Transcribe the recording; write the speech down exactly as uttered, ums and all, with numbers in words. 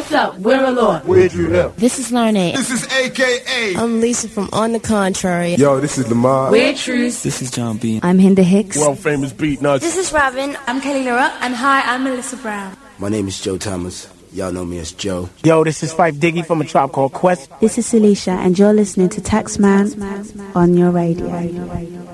What's up? We're Allure. We're Drew Hill. This is Larnay. This is A K A. I'm Lisa from On the Contrary. Yo, this is Lamar. We're Truce. This is John B. I'm Hinda Hicks. World famous Beat Nuts. This is Robin. I'm Kelly Laura. And hi, I'm Melissa Brown. My name is Joe Thomas. Y'all know me as Joe. Yo, this is Phife Diggy from A Tribe Called Quest. This is Celicia, and you're listening to Taxman on your radio.